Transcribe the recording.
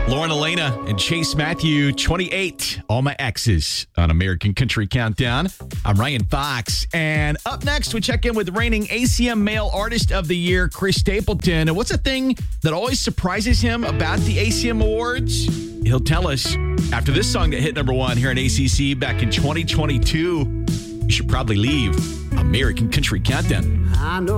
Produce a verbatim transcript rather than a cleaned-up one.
Lauren Elena and Chase Matthew, twenty-eight, All My Exes on American Country Countdown. I'm Ryan Fox. And up next, we check in with reigning A C M Male Artist of the Year, Chris Stapleton. And what's the thing that always surprises him about the A C M Awards? He'll tell us after this song that hit number one here in A C C back in twenty twenty-two. You should probably leave American Country Countdown. I know